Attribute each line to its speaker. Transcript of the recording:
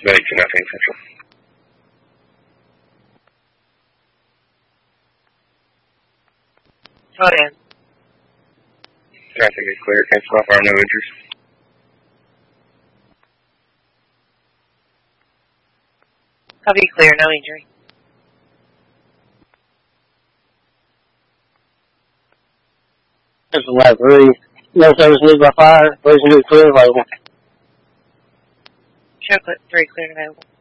Speaker 1: Medic to nothing, Central.
Speaker 2: Hold in.
Speaker 1: Traffic is clear. Cancel off our no injuries.
Speaker 2: Copy clear, no injury.
Speaker 3: This is Lab 3. No service needed by fire. Version 2 clear available.
Speaker 2: Show 3 clear and available.